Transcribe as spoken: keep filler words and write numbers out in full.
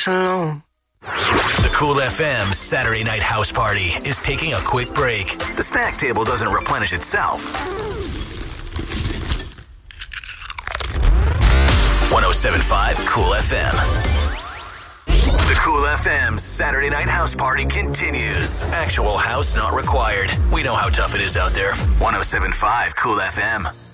alone. The Cool F M Saturday Night House Party is taking a quick break. The snack table doesn't replenish itself. one oh seven point five Cool F M. The Cool F M Saturday Night House Party continues. Actual house not required. We know how tough it is out there. one oh seven point five Cool F M.